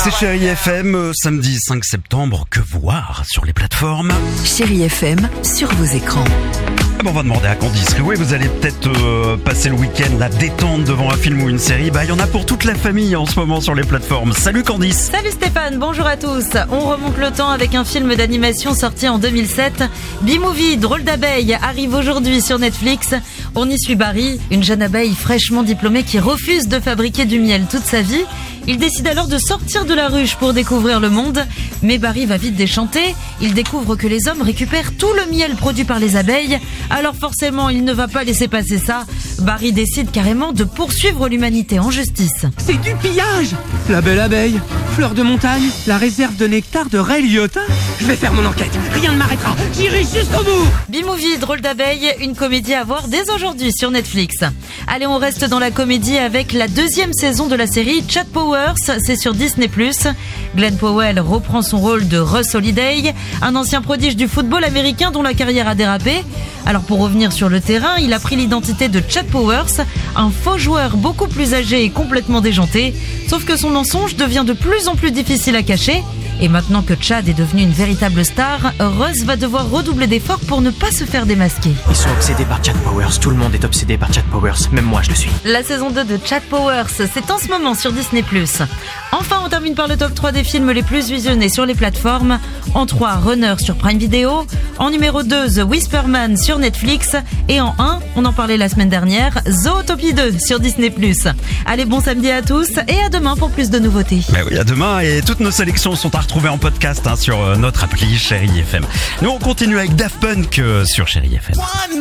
C'est Chérie FM, samedi 5 septembre, que voir sur les plateformes? Chérie FM, sur vos écrans. On va demander à Candice, oui, vous allez peut-être passer le week-end la détente devant un film ou une série. Il y en a pour toute la famille en ce moment sur les plateformes. Salut Candice. Salut Stéphane, bonjour à tous. On remonte le temps avec un film d'animation sorti en 2007. B-Movie, drôle d'abeille, arrive aujourd'hui sur Netflix. On y suit Barry, une jeune abeille fraîchement diplômée qui refuse de fabriquer du miel toute sa vie. Il décide alors de sortir de la ruche pour découvrir le monde. Mais Barry va vite déchanter. Il découvre que les hommes récupèrent tout le miel produit par les abeilles. Alors forcément, il ne va pas laisser passer ça. Barry décide carrément de poursuivre l'humanité en justice. C'est du pillage! La belle abeille, fleur de montagne, la réserve de nectar de Ray Liotta. Je vais faire mon enquête, rien ne m'arrêtera, j'irai jusqu'au bout! B-Movie, drôle d'abeille, une comédie à voir dès aujourd'hui sur Netflix. Allez, on reste dans la comédie avec la deuxième saison de la série Chat Powers, c'est sur Disney+. Glenn Powell reprend son rôle de Russ Holiday, un ancien prodige du football américain dont la carrière a dérapé. Alors pour revenir sur le terrain, il a pris l'identité de Chad Powers, un faux joueur beaucoup plus âgé et complètement déjanté. Sauf que son mensonge devient de plus en plus difficile à cacher. Et maintenant que Chad est devenu une véritable star, Russ va devoir redoubler d'efforts pour ne pas se faire démasquer. Ils sont obsédés par Chad Powers, tout le monde est obsédé par Chad Powers, même moi je le suis. La saison 2 de Chad Powers, c'est en ce moment sur Disney+. Enfin, on termine par le top 3 des films les plus visionnés sur les plateformes. En 3, Runner sur Prime Video. En numéro 2, The Whisper Man sur Netflix. Et en 1, on en parlait la semaine dernière, Zootopie 2 sur Disney+. Allez, bon samedi à tous et à demain pour plus de nouveautés. Oui, à demain, et toutes nos sélections sont à retrouver en podcast sur notre appli Chérie FM. Nous, on continue avec Daft Punk sur Chérie FM.